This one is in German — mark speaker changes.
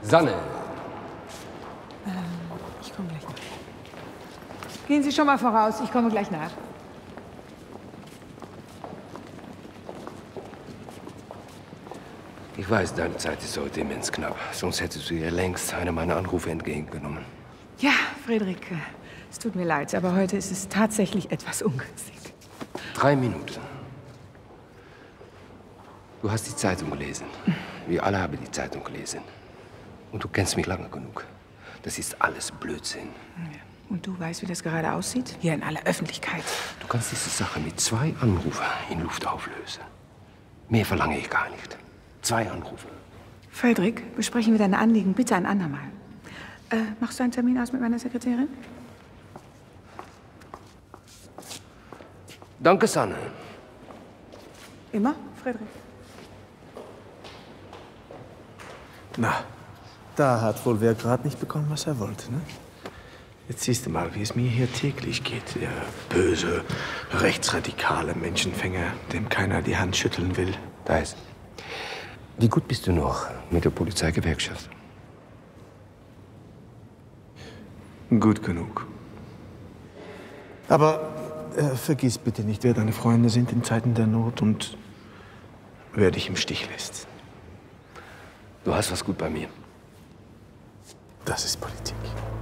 Speaker 1: Sanne.
Speaker 2: Ich komme gleich nach. Gehen Sie schon mal voraus, ich komme gleich nach.
Speaker 1: Ich weiß, deine Zeit ist heute immens knapp. Sonst hättest du ihr längst einer meiner Anrufe entgegengenommen.
Speaker 2: Ja, Frederik, es tut mir leid, aber heute ist es tatsächlich etwas ungünstig.
Speaker 1: 3 Minuten. Du hast die Zeitung gelesen. Wir alle haben die Zeitung gelesen. Und du kennst mich lange genug. Das ist alles Blödsinn.
Speaker 2: Ja. Und du weißt, wie das gerade aussieht? Hier in aller Öffentlichkeit.
Speaker 1: Du kannst diese Sache mit 2 Anrufen in Luft auflösen. Mehr verlange ich gar nicht. 2 Anrufe.
Speaker 2: Frederik, besprechen wir deine Anliegen bitte ein andermal. Machst du einen Termin aus mit meiner Sekretärin?
Speaker 1: Danke, Sanne.
Speaker 2: Immer, Frederik?
Speaker 3: Na, da hat wohl wer gerade nicht bekommen, was er wollte, ne? Jetzt siehst du mal, wie es mir hier täglich geht. Der böse, rechtsradikale Menschenfänger, dem keiner die Hand schütteln will.
Speaker 1: Da ist. Wie gut bist du noch mit der Polizeigewerkschaft?
Speaker 3: Gut genug. Aber vergiss bitte nicht, wer deine Freunde sind in Zeiten der Not und wer dich im Stich lässt.
Speaker 1: Du hast was gut bei mir.
Speaker 3: Das ist Politik.